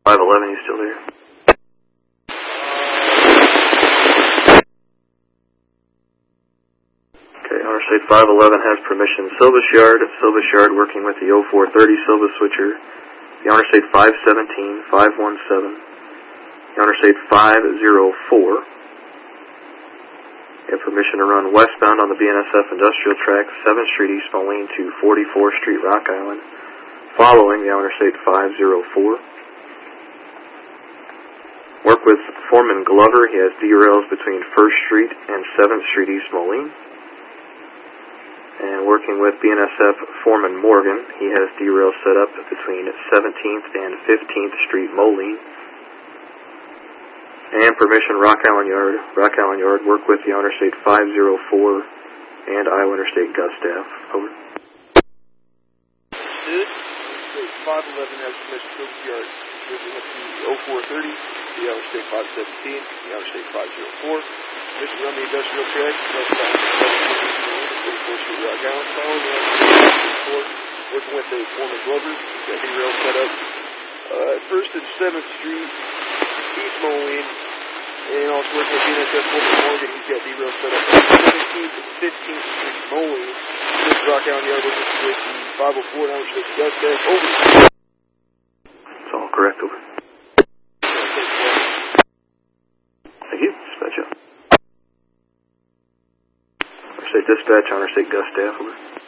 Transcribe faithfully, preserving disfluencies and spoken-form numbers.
five eleven, you still there? Okay, Interstate five eleven has permission. Silvis Yard, Silvis Yard working with the oh four thirty Silvis switcher. The Interstate five seventeen, five seventeen. The Interstate five oh four. You have permission to run westbound on the B N S F industrial track, seventh Street East Moline to forty-fourth Street Rock Island, following the Interstate five oh four. Work with Foreman Glover. He has derails between first Street and seventh Street East Moline. And working with B N S F Foreman Morgan, he has derails set up between seventeenth and fifteenth Street Moline. And permission Rock Island Yard. Rock Island Yard, work with the Interstate five oh four and Iowa Interstate Gov staff. Over. Good. Interstate five eleven has permission to Silvis Yard. Working with the oh four thirty, the Interstate five seventeen, the Interstate five oh four. Permission to run the industrial track. forty-fourth Street Rock Island. Following the Interstate four. Working with the Foreman Glover. He's got derail set up. Uh, first and seventh Street. East Moline, and also working with B N S F Foreman Morgan. He's got derail set up on seventeenth and fifteenth Street Moline. This is Rock Island Yard working with the five oh four and Interstate Gov staff. Over. It's all correct, over. Thank you. Dispatch up. Interstate Dispatch, Interstate Gov staff, over.